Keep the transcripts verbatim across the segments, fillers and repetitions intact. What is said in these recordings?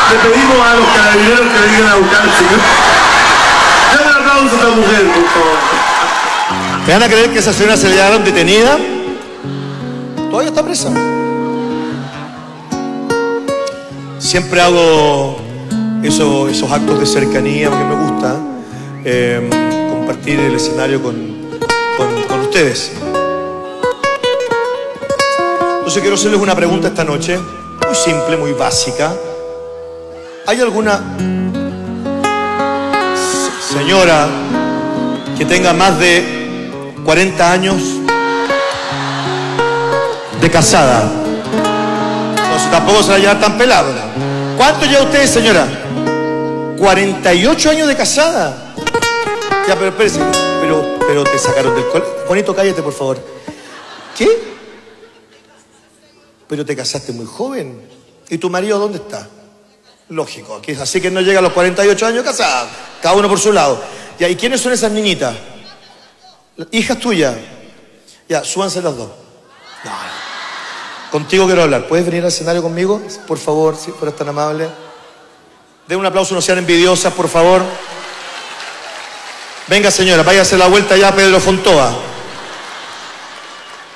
Le pedimos a los carabineros que vengan a buscar al señor. Dame un aplauso a esta mujer, por favor. ¿Me van a creer que esa señora se le llevaron detenida? Todavía está presa. Siempre hago eso, esos actos de cercanía porque me gusta eh, compartir el escenario con, con, con ustedes. Entonces quiero hacerles una pregunta esta noche, muy simple, muy básica. ¿Hay alguna señora que tenga más de cuarenta años de casada? Entonces tampoco se va a llevar tan pelado. ¿Cuánto lleva usted, señora? cuarenta y ocho años de casada. Ya, pero espérese, pero, pero te sacaron del colegio. Juanito, cállate, por favor. ¿Qué? Pero te casaste muy joven. ¿Y tu marido dónde está? Lógico, que es así que no llega a los cuarenta y ocho años casada. Cada uno por su lado. Ya, ¿y quiénes son esas niñitas? ¿Hijas tuyas? Ya, súbanse las dos. No, no. Contigo quiero hablar. ¿Puedes venir al escenario conmigo? Por favor, si fueras tan amable. Den un aplauso, no sean envidiosas, por favor. Venga, señora, vaya a hacer la vuelta ya a Pedro Fontoa.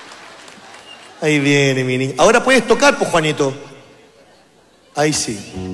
Ahí viene mi niña. Ahora puedes tocar, pues, Juanito. Ahí sí.